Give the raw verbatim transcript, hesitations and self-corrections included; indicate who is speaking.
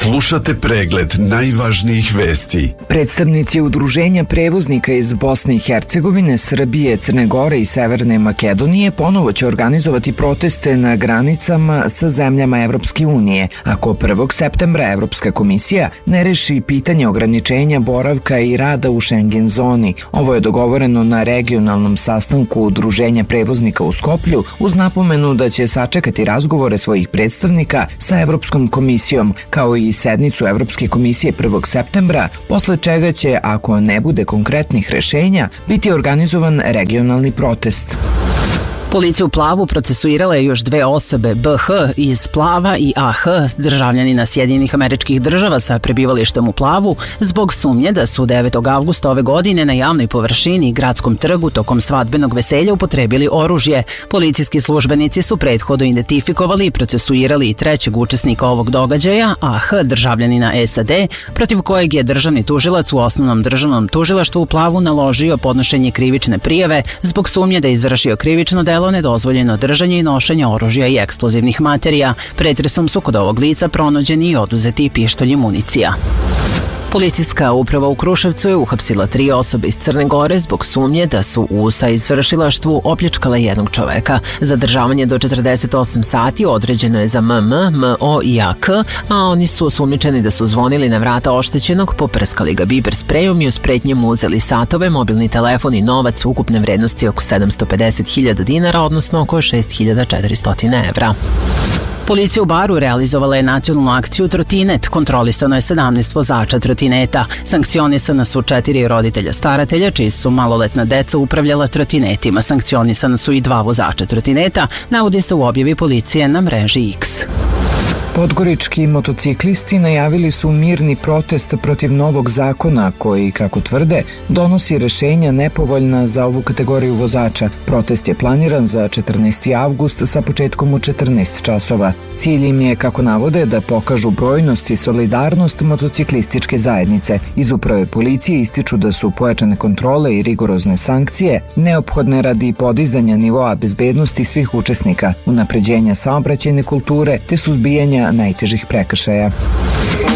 Speaker 1: Slušate pregled najvažnijih vesti.
Speaker 2: Predstavnici udruženja prevoznika iz Bosne i Hercegovine, Srbije, Crne Gore i Severne Makedonije ponovo će organizovati proteste na granicama sa zemljama Evropske unije ako prvog septembra Evropska komisija ne reši pitanje ograničenja boravka i rada u Schengen zoni. Ovo je dogovoreno na regionalnom sastanku udruženja prevoznika u Skoplju uz napomenu da će sačekati razgovore svojih predstavnika sa Evropskom komisijom kao i sednicu Evropske komisije prvog septembra, posle čega će, ako ne bude konkretnih rešenja, biti organizovan regionalni protest.
Speaker 3: Policija u Plavu procesuirala je još dve osobe, B H iz Plava i A H, državljanina Sjedinjenih Američkih Država sa prebivalištem u Plavu, zbog sumnje da su devetog avgusta ove godine na javnoj površini i gradskom trgu tokom svadbenog veselja upotrebili oružje. Policijski službenici su prethodno identifikovali i procesuirali i trećeg učesnika ovog događaja, A H, državljanina S A D, protiv kojeg je državni tužilac u osnovnom državnom tužilaštvu u Plavu naložio podnošenje krivične prijave zbog sumnje da je izvršio krivično delo nedozvoljeno držanje i nošenje oružja i eksplozivnih materija. Pretresom su kod ovog lica pronađeni i oduzeti pištolj i municija. Policijska uprava u Kruševcu je uhapsila tri osobe iz Crne Gore zbog sumnje da su u saizvršilaštvu opljačkala jednog čoveka. Zadržavanje do četrdeset osam sati određeno je za M M, M O i A K, a oni su osumnjičeni da su zvonili na vrata oštećenog, poprskali ga biber sprejom i uz pretnje mu uzeli satove, mobilni telefon i novac ukupne vrednosti oko sedamsto pedeset hiljada dinara, odnosno oko šest hiljada četiristo evra. Policija u Baru realizovala je nacionalnu akciju Trotinet. Kontrolisano je sedamnaest vozača trotineta. Sankcionisana su četiri roditelja staratelja, čiji su maloletna deca upravljala trotinetima. Sankcionisana su i dva vozača trotineta, navodi se u objavi policije na mreži X.
Speaker 2: Podgorički motociklisti najavili su mirni protest protiv novog zakona koji, kako tvrde, donosi rešenja nepovoljna za ovu kategoriju vozača. Protest je planiran za četrnaesti avgust sa početkom u četrnaest časova. Cilj im je, kako navode, da pokažu brojnost i solidarnost motociklističke zajednice. Iz uprave policije ističu da su pojačane kontrole i rigorozne sankcije neophodne radi podizanja nivoa bezbednosti svih učesnika, unapređenja saobraćajne kulture te suzbijanja najtežih prekršaja.